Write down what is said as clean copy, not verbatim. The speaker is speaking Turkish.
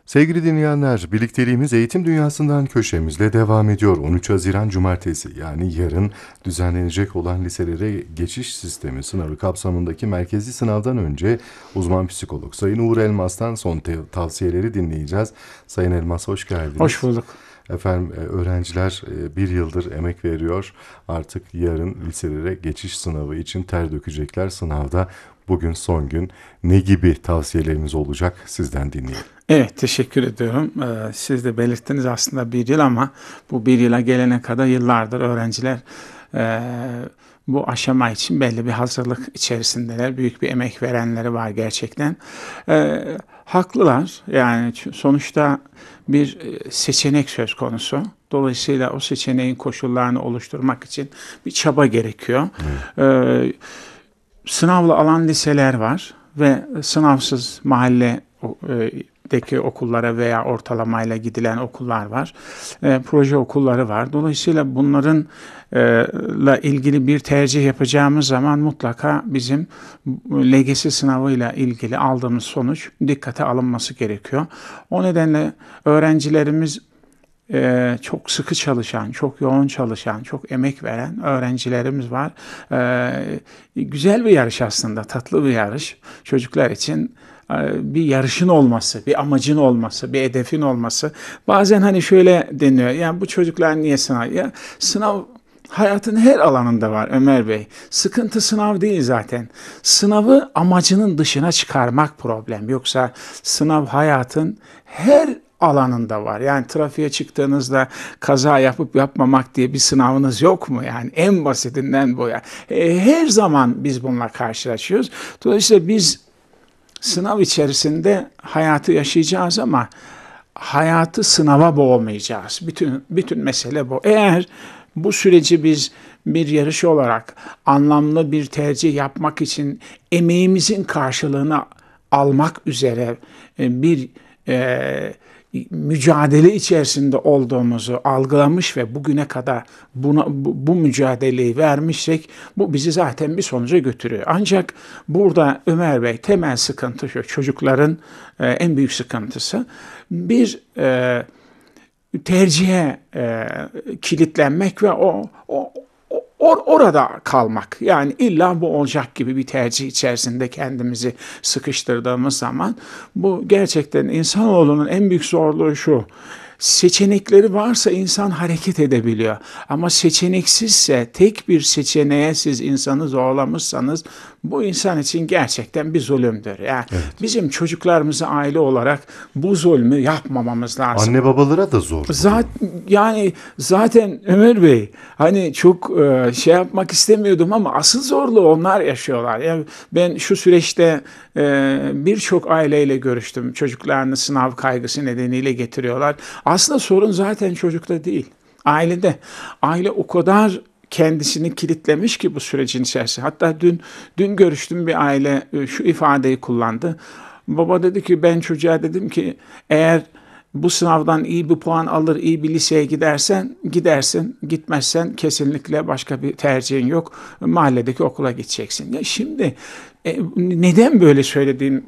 Sevgili dinleyenler, birlikteliğimiz eğitim dünyasından köşemizle devam ediyor. 13 Haziran Cumartesi yani yarın düzenlenecek olan liselere geçiş sistemi sınavı kapsamındaki merkezi sınavdan önce uzman psikolog Sayın Uğur Elmas'tan son tavsiyeleri dinleyeceğiz. Sayın Elmas hoş geldiniz. Hoş bulduk. Efendim öğrenciler bir yıldır emek veriyor. Artık yarın liselere geçiş sınavı için ter dökecekler sınavda. Bugün son gün. Ne gibi tavsiyeleriniz olacak sizden dinleyelim. Evet, teşekkür ediyorum. Siz de belirttiniz aslında bir yıl ama bu bir yıla gelene kadar yıllardır öğrenciler bu aşama için belli bir hazırlık içerisindeler. Büyük bir emek verenleri var gerçekten. Haklılar. Yani sonuçta bir seçenek söz konusu. Dolayısıyla o seçeneğin koşullarını oluşturmak için bir çaba gerekiyor. Sınavla alan liseler var ve sınavsız mahalledeki okullara veya ortalamayla gidilen okullar var. Proje okulları var. Dolayısıyla bunlarla ilgili bir tercih yapacağımız zaman mutlaka bizim LGS sınavıyla ilgili aldığımız sonuç dikkate alınması gerekiyor. O nedenle öğrencilerimiz çok sıkı çalışan, çok yoğun çalışan, çok emek veren öğrencilerimiz var. Güzel bir yarış aslında, tatlı bir yarış. Çocuklar için bir yarışın olması, bir amacın olması, bir hedefin olması. Bazen hani şöyle deniyor, yani bu çocuklar niye sınav? Ya sınav hayatın her alanında var Ömer Bey. Sıkıntı sınav değil zaten. Sınavı amacının dışına çıkarmak problem. Yoksa sınav hayatın her alanında var. Yani trafiğe çıktığınızda kaza yapıp yapmamak diye bir sınavınız yok mu? Yani en basitinden bu ya. Her zaman biz bununla karşılaşıyoruz. Dolayısıyla biz sınav içerisinde hayatı yaşayacağız ama hayatı sınava boğmayacağız. Bütün mesele bu. Eğer bu süreci biz bir yarış olarak anlamlı bir tercih yapmak için emeğimizin karşılığını almak üzere bir mücadele içerisinde olduğumuzu algılamış ve bugüne kadar bu mücadeleyi vermişsek bu bizi zaten bir sonuca götürüyor. Ancak burada Ömer Bey temel sıkıntı şu, çocukların en büyük sıkıntısı bir tercihe kilitlenmek ve orada kalmak. Yani illa bu olacak gibi bir tercih içerisinde kendimizi sıkıştırdığımız zaman bu gerçekten insanoğlunun en büyük zorluğu şu. Seçenekleri varsa insan hareket edebiliyor. Ama seçeneksizse tek bir seçeneğe siz insanı zorlamışsanız bu insan için gerçekten bir zulümdür. Yani Evet. bizim çocuklarımızı aile olarak bu zulmü yapmamamız lazım. Anne babalara da zor. Zaten Ömer Bey hani çok şey yapmak istemiyordum ama asıl zorluğu onlar yaşıyorlar. Yani ben şu süreçte birçok aileyle görüştüm. Çocuklarını sınav kaygısı nedeniyle getiriyorlar. Aslında sorun zaten çocukta değil, ailede. Aile o kadar kendisini kilitlemiş ki bu sürecin içerisinde. Hatta dün görüştüm, bir aile şu ifadeyi kullandı. Baba dedi ki, ben çocuğa dedim ki eğer bu sınavdan iyi bir puan alır, iyi bir liseye gidersin. Gitmezsen kesinlikle başka bir tercihin yok. Mahalledeki okula gideceksin. Ya şimdi neden böyle söylediğim